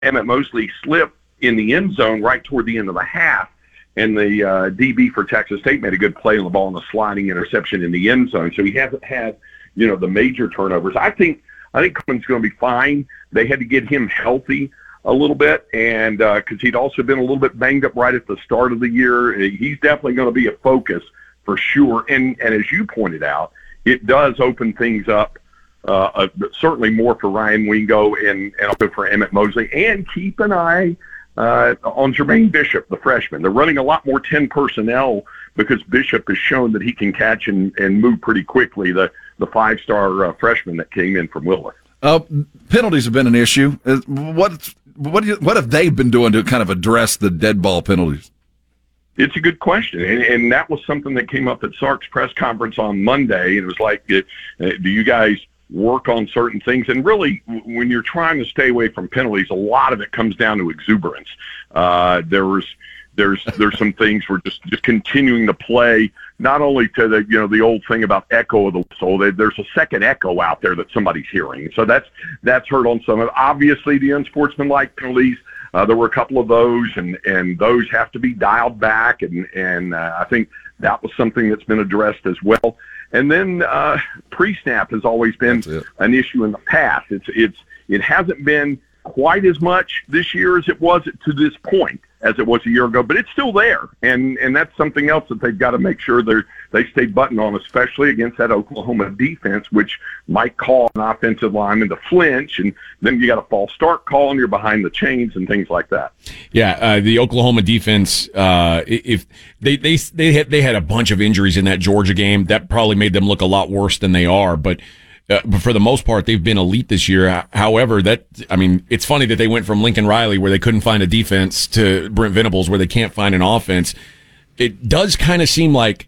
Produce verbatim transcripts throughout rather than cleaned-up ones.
Emmett Mosley slipped in the end zone right toward the end of the half, and the uh, D B for Texas State made a good play on the ball and a sliding interception in the end zone. So he hasn't had, you know, the major turnovers. I think I think Coleman's going to be fine. They had to get him healthy a little bit, and because uh, he'd also been a little bit banged up right at the start of the year. He's definitely going to be a focus for sure. And, and as you pointed out, it does open things up uh, uh, certainly more for Ryan Wingo and, and also for Emmett Mosley. And keep an eye uh, on Jermaine Bishop, the freshman. They're running a lot more ten personnel because Bishop has shown that he can catch and, and move pretty quickly, the, the five-star uh, freshman that came in from Willer. Uh, penalties have been an issue. What what what have they been doing to kind of address the dead ball penalties? It's a good question, and, and that was something that came up at Sark's press conference on Monday. It was like, uh, do you guys work on certain things? And really, when you're trying to stay away from penalties, a lot of it comes down to exuberance. Uh, there was there's there's some things we're just just continuing to play. Not only to the, you know, the old thing about echo of the whistle, there's a second echo out there that somebody's hearing. So that's that's hurt on some of it. Obviously, the unsportsmanlike penalties, uh, there were a couple of those, and, and those have to be dialed back. And, and uh, I think that was something that's been addressed as well. And then uh, pre-snap has always been an issue in the past. It's it's it hasn't been quite as much this year as it was to this point as it was a year ago, but it's still there, and and that's something else that they've got to make sure they they stay buttoned on, especially against that Oklahoma defense, which might call an offensive lineman to flinch, and then you got a false start call, and you're behind the chains and things like that. Yeah, uh, the Oklahoma defense, uh, if they they they had they had a bunch of injuries in that Georgia game, that probably made them look a lot worse than they are, but. Uh, but for the most part, they've been elite this year. However, that I mean, it's funny that they went from Lincoln Riley, where they couldn't find a defense, to Brent Venables, where they can't find an offense. It does kind of seem like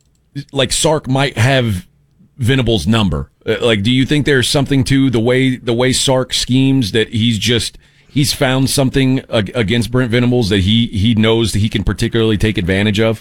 like Sark might have Venables' number. Uh, like, do you think there's something to the way the way Sark schemes, that he's just he's found something ag- against Brent Venables that he he knows that he can particularly take advantage of?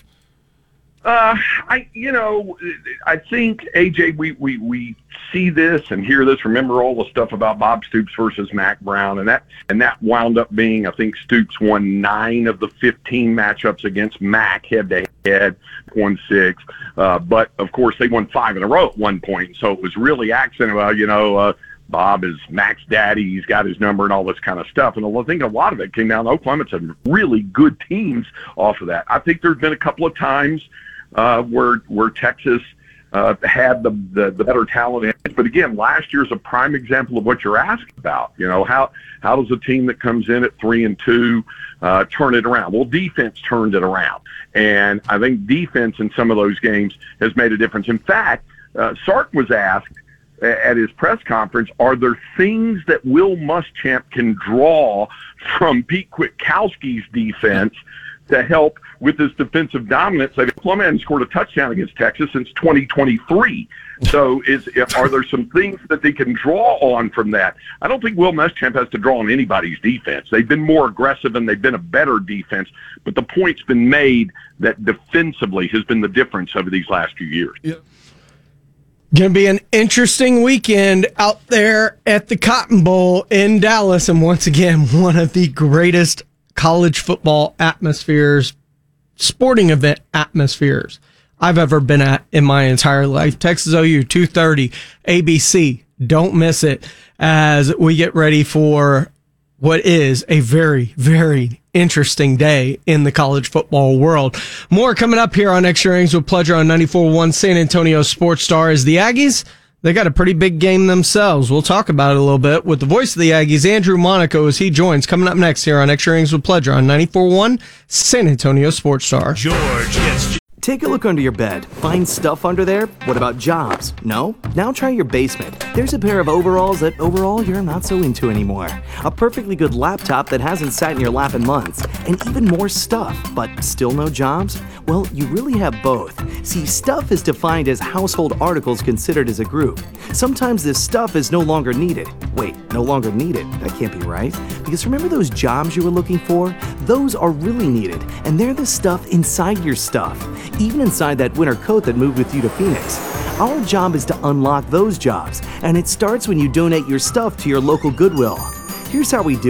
Uh, I, you know, I think, A J, we, we, we see this and hear this. Remember all the stuff about Bob Stoops versus Mack Brown, and that and that wound up being, I think Stoops won nine of the fifteen matchups against Mack head-to-head, won six. Uh, but, of course, they won five in a row at one point, so it was really accented about, you know, uh, Bob is Mack's daddy, he's got his number and all this kind of stuff. And I think a lot of it came down to Oklahoma. It's some really good teams off of that. I think there's been a couple of times Uh, where where Texas uh, had the, the the better talent, but again, last year's a prime example of what you're asking about. You know, how how does a team that comes in at three and two uh, turn it around? Well, defense turned it around, and I think defense in some of those games has made a difference. In fact, uh, Sark was asked at his press conference, are there things that Will Muschamp can draw from Pete Kwiatkowski's defense to help with his defensive dominance? Oklahoma hadn't scored a touchdown against Texas since twenty twenty-three. So is are there some things that they can draw on from that? I don't think Will Muschamp has to draw on anybody's defense. They've been more aggressive and they've been a better defense, but the point's been made that defensively has been the difference over these last few years. Yeah. Going to be an interesting weekend out there at the Cotton Bowl in Dallas, and once again, one of the greatest college football atmospheres, sporting event atmospheres I've ever been at in my entire life. Texas O U, two thirty, A B C. Don't miss it as we get ready for what is a very, very interesting day in the college football world. More coming up here on Extra Innings with Pleasure on ninety-four point one San Antonio Sports Star. As the Aggies, they got a pretty big game themselves. We'll talk about it a little bit with the voice of the Aggies, Andrew Monaco, as he joins coming up next here on Extra Innings with Pleasure on ninety-four point one San Antonio Sports Star. George gets... Take a look under your bed. Find stuff under there? What about jobs? No? Now try your basement. There's a pair of overalls that overall you're not so into anymore. A perfectly good laptop that hasn't sat in your lap in months. And even more stuff, but still no jobs? Well, you really have both. See, stuff is defined as household articles considered as a group. Sometimes this stuff is no longer needed. Wait, no longer needed? That can't be right. Because remember those jobs you were looking for? Those are really needed, and they're the stuff inside your stuff. Even inside that winter coat that moved with you to Phoenix. Our job is to unlock those jobs, and it starts when you donate your stuff to your local Goodwill. Here's how we do it.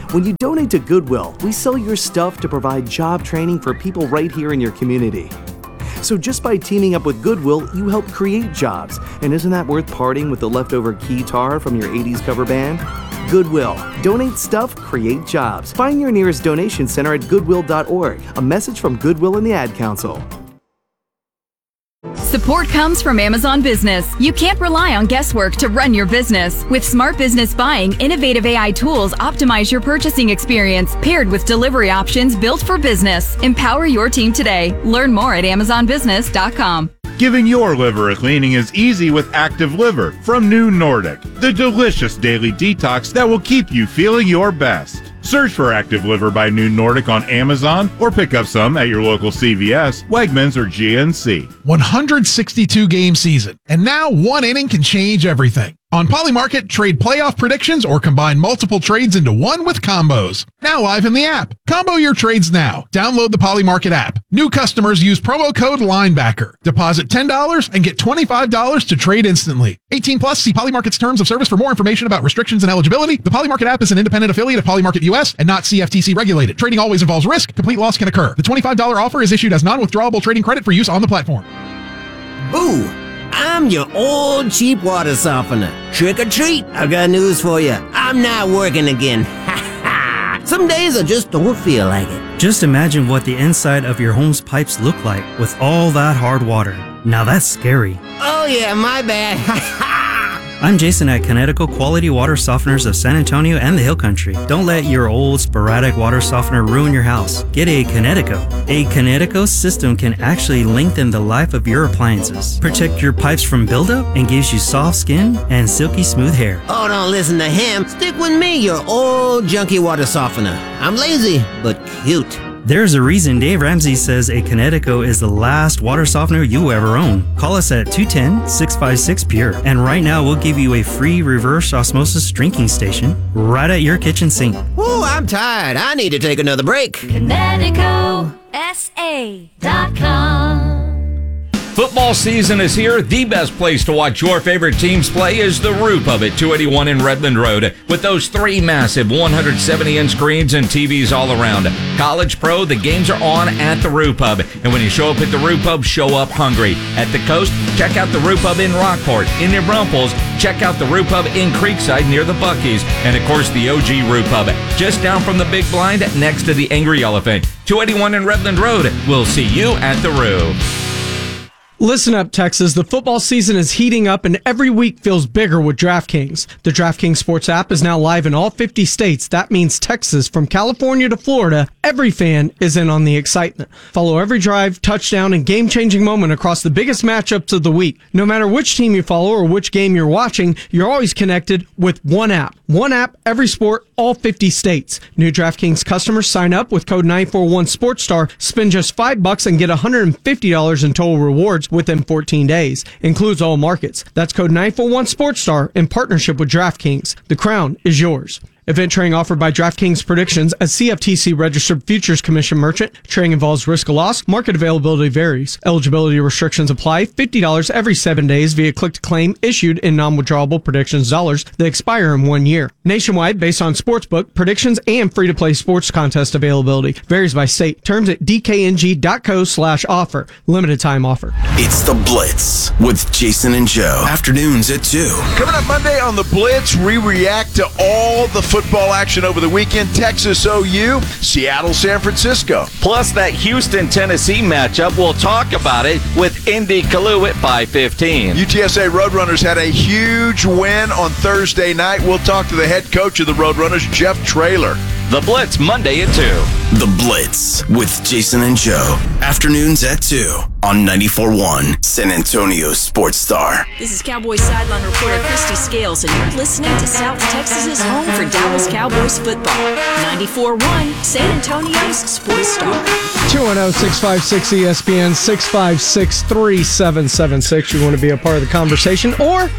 When you donate to Goodwill, we sell your stuff to provide job training for people right here in your community. So just by teaming up with Goodwill, you help create jobs. And isn't that worth parting with the leftover guitar from your eighties cover band? Goodwill. Donate stuff, create jobs. Find your nearest donation center at goodwill dot org. A message from Goodwill and the Ad Council. Support comes from Amazon Business. You can't rely on guesswork to run your business. With Smart Business Buying, innovative A I tools optimize your purchasing experience, paired with delivery options built for business. Empower your team today. Learn more at amazon business dot com. Giving your liver a cleaning is easy with Active Liver from New Nordic, the delicious daily detox that will keep you feeling your best. Search for Active Liver by New Nordic on Amazon or pick up some at your local C V S, Wegmans, or G N C. one hundred sixty-two game season, and now one inning can change everything. On Polymarket, trade playoff predictions or combine multiple trades into one with combos. Now live in the app. Combo your trades now. Download the Polymarket app. New customers use promo code LINEBACKER. Deposit ten dollars and get twenty-five dollars to trade instantly. eighteen plus, see Polymarket's terms of service for more information about restrictions and eligibility. The Polymarket app is an independent affiliate of Polymarket U S and not C F T C regulated. Trading always involves risk. Complete loss can occur. The twenty-five dollars offer is issued as non-withdrawable trading credit for use on the platform. Ooh, I'm your old cheap water softener. Trick or treat, I've got news for you. I'm not working again. Ha ha! Some days I just don't feel like it. Just imagine what the inside of your home's pipes look like with all that hard water. Now that's scary. Oh yeah, my bad. Ha ha! I'm Jason at Connecticut Quality Water Softeners of San Antonio and the Hill Country. Don't let your old sporadic water softener ruin your house. Get a Connecticut. A Connecticut system can actually lengthen the life of your appliances, protect your pipes from buildup, and gives you soft skin and silky smooth hair. Oh, don't listen to him. Stick with me, your old junky water softener. I'm lazy, but cute. There's a reason Dave Ramsey says a Connecticut is the last water softener you ever own. Call us at two one zero, six five six, P U R E, and right now we'll give you a free reverse osmosis drinking station right at your kitchen sink. Ooh, I'm tired. I need to take another break. Connecticut S A dot com. Football season is here. The best place to watch your favorite teams play is the Roo Pub at two eighty-one in Redland Road. With those three massive one hundred seventy inch screens and T Vs all around. College, pro, the games are on at the Roo Pub. And when you show up at the Roo Pub, show up hungry. At the coast, check out the Roo Pub in Rockport. In New Braunfels, check out the Roo Pub in Creekside near the Buc-ee's. And of course, the O G Roo Pub, just down from the Big Blind next to the Angry Elephant. two eighty-one in Redland Road. We'll see you at the Roo. Listen up, Texas. The football season is heating up and every week feels bigger with DraftKings. The DraftKings Sports app is now live in all fifty states. That means Texas, from California to Florida, every fan is in on the excitement. Follow every drive, touchdown, and game-changing moment across the biggest matchups of the week. No matter which team you follow or which game you're watching, you're always connected with one app. One app, every sport, all fifty states. New DraftKings customers sign up with code nine four one SportsStar, spend just five bucks and get one hundred fifty dollars in total rewards within fourteen days. Includes all markets. That's code nine four one SportsStar in partnership with DraftKings. The crown is yours. Event trading offered by DraftKings Predictions, a C F T C registered futures commission merchant. Trading involves risk of loss. Market availability varies. Eligibility restrictions apply. fifty dollars every seven days via click to claim issued in non-withdrawable predictions dollars that expire in one year. Nationwide based on sportsbook, predictions, and free-to-play sports contest availability. Varies by state. Terms at d k n g dot co slash offer. Limited time offer. It's The Blitz with Jason and Joe. Afternoons at two. Coming up Monday on The Blitz, we react to all the football action over the weekend. Texas O U, Seattle, San Francisco. Plus that Houston, Tennessee matchup. We'll talk about it with Indy Kalu at five fifteen. U T S A Roadrunners had a huge win on Thursday night. We'll talk to the head coach of the Roadrunners, Jeff Traylor. The Blitz, Monday at two. The Blitz with Jason and Joe. Afternoons at two on ninety-four point one San Antonio Sports Star. This is Cowboys sideline reporter Christy Scales, and you're listening to South Texas's home for Dallas Cowboys football. ninety-four point one San Antonio's Sports Star. two one zero, six five six, E S P N, six five six, three seven seven six. You want to be a part of the conversation, or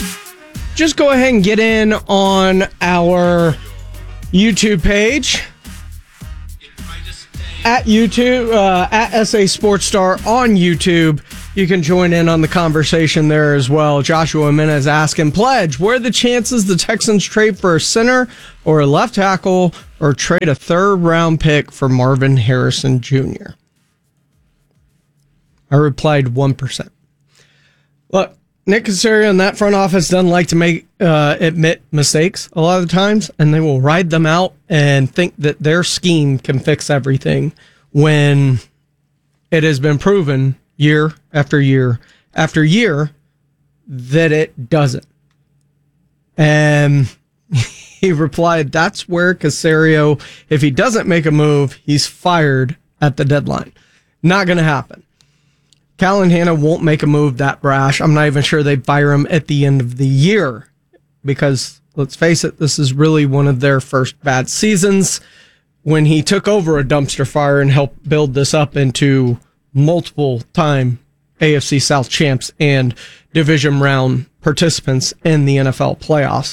just go ahead and get in on our YouTube page at YouTube, uh, at S A Sports Star on YouTube. You can join in on the conversation there as well. Joshua Minez asking, Pledge, what are the chances the Texans trade for a center or a left tackle or trade a third round pick for Marvin Harrison Junior? I replied one percent. Look, Nick Caserio and that front office doesn't like to make uh, admit mistakes a lot of the times, and they will ride them out and think that their scheme can fix everything when it has been proven year after year after year that it doesn't. And he replied, that's where Caserio, if he doesn't make a move, he's fired at the deadline. Not going to happen. Callahan won't make a move that brash. I'm not even sure they fire him at the end of the year because, let's face it, this is really one of their first bad seasons when he took over a dumpster fire and helped build this up into multiple time A F C South champs and division round participants in the N F L playoffs.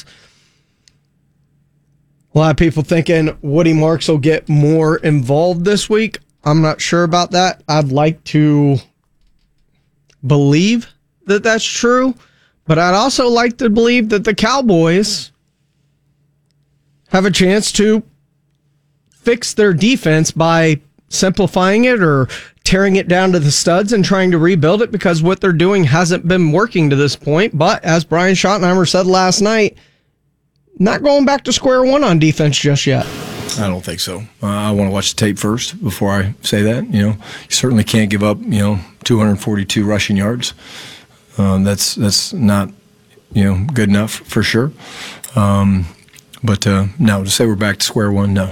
A lot of people thinking Woody Marks will get more involved this week. I'm not sure about that. I'd like to believe that that's true, but I'd also like to believe that the Cowboys have a chance to fix their defense by simplifying it or tearing it down to the studs and trying to rebuild it, because what they're doing hasn't been working to this point. But as Brian Schottenheimer said last night, not going back to square one on defense just yet. I don't think so. Uh, I want to watch the tape first before I say that. You know, you certainly can't give up, you know, two hundred forty-two rushing yards. Um, that's that's not, you know, good enough for sure. Um, but uh, no, to say we're back to square one, no.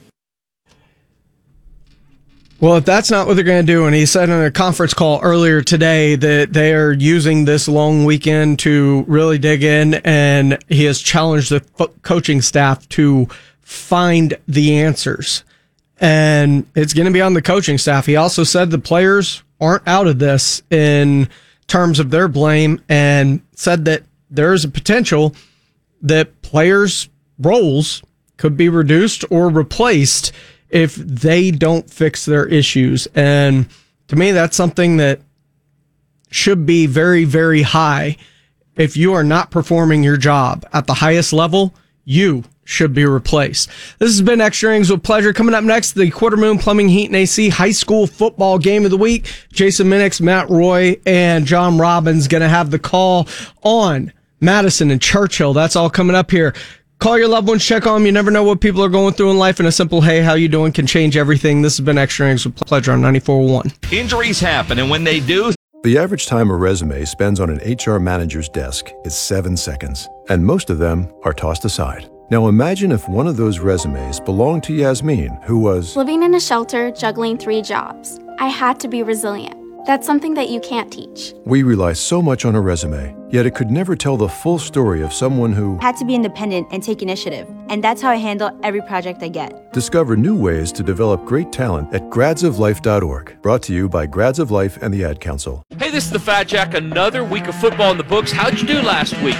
Well, if that's not what they're going to do, and he said in a conference call earlier today that they are using this long weekend to really dig in, and he has challenged the fo- coaching staff to find the answers. And it's going to be on the coaching staff. He also said the players aren't out of this in terms of their blame, and said that there is a potential that players' roles could be reduced or replaced if they don't fix their issues. And to me, that's something that should be very, very high. If you are not performing your job at the highest level, you should be replaced. This has been Extra Innings with Pleasure. Coming up next, the Quarter Moon Plumbing, Heat, and A C High School Football Game of the Week. Jason Minix, Matt Roy, and John Robbins going to have the call on Madison and Churchill. That's all coming up here. Call your loved ones, check on them. You never know what people are going through in life, and a simple, hey, how you doing can change everything. This has been Extra Innings with Pleasure on ninety-four point one. Injuries happen, and when they do... The average time a resume spends on an H R manager's desk is seven seconds, and most of them are tossed aside. Now imagine if one of those resumes belonged to Yasmin, who was living in a shelter, juggling three jobs. I had to be resilient. That's something that you can't teach. We rely so much on a resume, yet it could never tell the full story of someone who had to be independent and take initiative. And that's how I handle every project I get. Discover new ways to develop great talent at grads of life dot org. Brought to you by Grads of Life and the Ad Council. Hey, this is the Fat Jack. Another week of football in the books. How'd you do last week?